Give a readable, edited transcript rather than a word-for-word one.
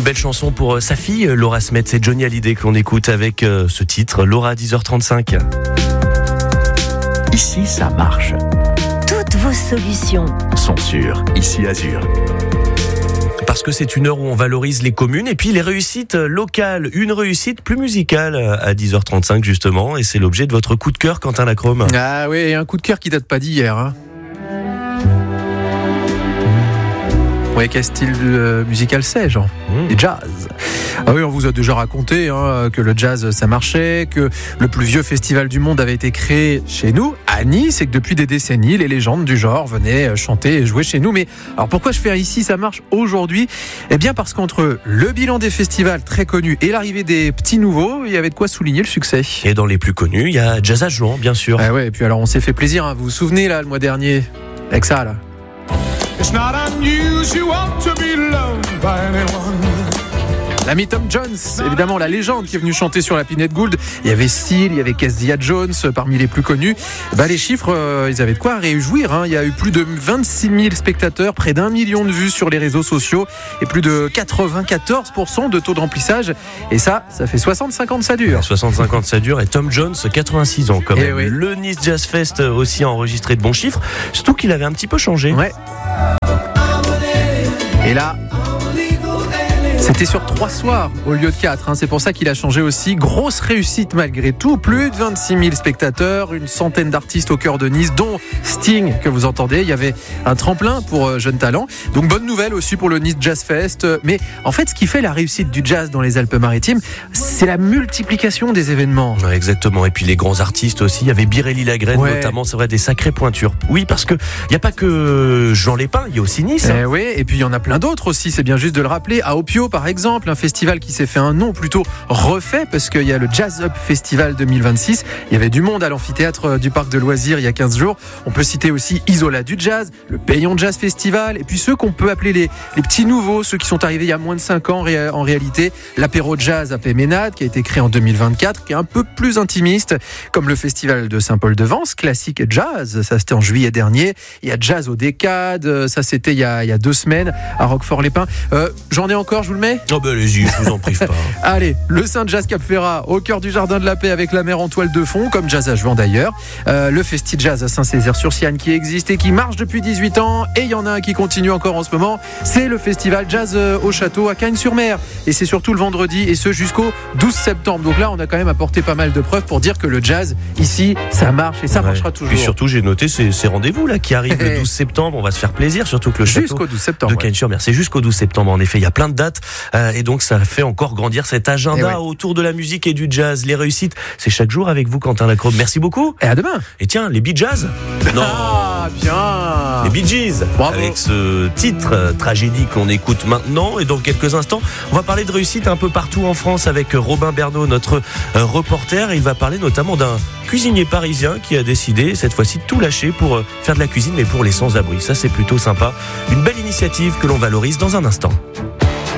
belle chanson pour sa fille, Laura Smet. C'est Johnny Hallyday que l'on écoute avec ce titre, Laura à 10h35. Ici, ça marche. Toutes vos solutions Sont sur Ici Azur. Parce que c'est une heure où on valorise les communes et puis les réussites locales. Une réussite plus musicale à 10h35 justement. Et c'est l'objet de votre coup de cœur, Quentin Lacrome. Ah oui, un coup de cœur qui date pas d'hier. Hein. Ouais, quel style musical c'est, genre Et jazz. Ah oui, on vous a déjà raconté que le jazz ça marchait, que le plus vieux festival du monde avait été créé chez nous, à Nice, et que depuis des décennies, les légendes du genre venaient chanter et jouer chez nous. Mais alors pourquoi je fais Ici ça marche aujourd'hui ? Eh bien parce qu'entre le bilan des festivals très connus et l'arrivée des petits nouveaux, il y avait de quoi souligner le succès. Et dans les plus connus, il y a Jazz à Jouan, bien sûr. Ah ouais, et puis alors on s'est fait plaisir, hein. Vous vous souvenez là, le mois dernier, avec ça là. It's not unusual to be loved by anyone. L'ami Tom Jones, évidemment la légende qui est venue chanter sur la Pinette Gould. Il y avait Seal, il y avait Kezia Jones parmi les plus connus. Les chiffres, ils avaient de quoi réjouir. Hein. Il y a eu plus de 26 000 spectateurs, près d'1 million de vues sur les réseaux sociaux et plus de 94% de taux de remplissage. Et ça fait 60-50 ça dure. 60-50 ça dure. Et Tom Jones, 86 ans quand même. Oui. Le Nice Jazz Fest aussi a enregistré de bons chiffres. Surtout qu'il avait un petit peu changé. Ouais. Et là, c'était sur 3 soirs au lieu de 4, hein. C'est pour ça qu'il a changé aussi. Grosse réussite malgré tout. Plus de 26 000 spectateurs, une centaine d'artistes au cœur de Nice, dont Sting que vous entendez. Il y avait un tremplin pour jeunes talents. Donc bonne nouvelle aussi pour le Nice Jazz Fest. Mais en fait, ce qui fait la réussite du jazz dans les Alpes-Maritimes, c'est la multiplication des événements. Ouais, exactement. Et puis les grands artistes aussi. Il y avait Biréli Lagrène notamment. C'est vrai, des sacrées pointures. Oui, parce que il n'y a pas que Jean Lépin, il y a aussi Nice. Oui, et puis il y en a plein d'autres aussi. C'est bien juste de le rappeler. À Opio, par exemple, un festival qui s'est fait un nom plutôt refait parce qu'il y a le Jazz Up Festival 2026. Il y avait du monde à l'amphithéâtre du parc de loisirs il y a 15 jours. On peut citer aussi Isola du Jazz, le Payon Jazz Festival, et puis ceux qu'on peut appeler les petits nouveaux, ceux qui sont arrivés il y a moins de 5 ans en réalité. L'apéro jazz à Péménade qui a été créé en 2024, qui est un peu plus intimiste, comme le festival de Saint-Paul-de-Vence, classique et jazz. Ça c'était en juillet dernier. Il y a Jazz au Décade, ça c'était il y a 2 semaines à Roquefort-les-Pins. J'en ai encore, je vous le mets ? Oh ben allez-y, je vous en prive pas. Allez, le Saint Jazz Cap Ferrat au cœur du Jardin de la Paix avec la mer en toile de fond, comme Jazz à Jouan d'ailleurs. Le Festi Jazz à Saint-Césaire-sur-Sienne qui existe et qui marche depuis 18 ans. Et il y en a un qui continue encore en ce moment. C'est le Festival Jazz au Château à Cagnes-sur-Mer. Et c'est surtout le vendredi et ce jusqu'au 12 septembre. Donc là, on a quand même apporté pas mal de preuves pour dire que le jazz, ici, ça marche et ça marchera toujours. Et surtout, j'ai noté ces rendez-vous là qui arrivent le 12 septembre. On va se faire plaisir, surtout que le château jusqu'au 12 septembre, de Cagnes-sur-Mer, c'est jusqu'au 12 septembre. En effet, il y a plein de dates. Et donc, ça fait encore grandir cet agenda autour de la musique et du jazz. Les réussites, c'est chaque jour avec vous, Quentin Lacrome. Merci beaucoup. Et à demain. Et tiens, les Bee Jazz. Non. Ah, bien. Les Bee Gees. Bravo. Avec ce titre tragédie qu'on écoute maintenant. Et dans quelques instants, on va parler de réussite un peu partout en France avec Robin Bernot, notre reporter. Et il va parler notamment d'un cuisinier parisien qui a décidé cette fois-ci de tout lâcher pour faire de la cuisine, mais pour les sans-abri. Ça, c'est plutôt sympa. Une belle initiative que l'on valorise dans un instant.